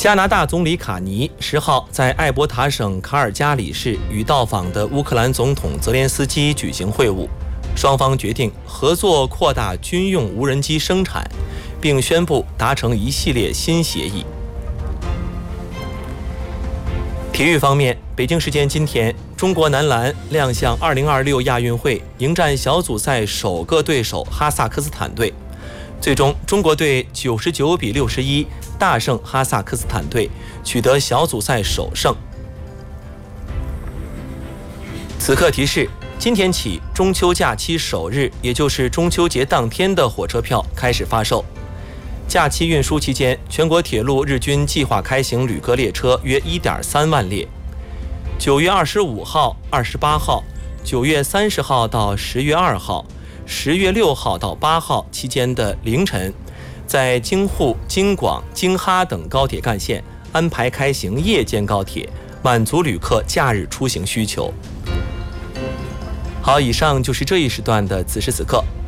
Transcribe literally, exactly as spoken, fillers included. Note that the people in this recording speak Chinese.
加拿大总理卡尼十号在艾伯塔省卡尔加里市与到访的乌克兰总统泽连斯基举行会晤，双方决定合作扩大军用无人机生产，并宣布达成一系列新协议。体育方面，北京时间今天，中国男篮亮相二零二六亚运会，迎战小组赛首个对手哈萨克斯坦队。最终，中国队九十九比六十一大胜哈萨克斯坦队，取得小组赛首胜。此刻提示：今天起，中秋假期首日，也就是中秋节当天的火车票开始发售。假期运输期间，全国铁路日均计划开行旅客列车约 一点三万列。九月二十五号、二十八号、九月三十号到十月二号、十月六号到八号期间的凌晨，在京沪、京广、京哈等高铁干线安排开行夜间高铁，满足旅客假日出行需求。好，以上就是这一时段的此时此刻。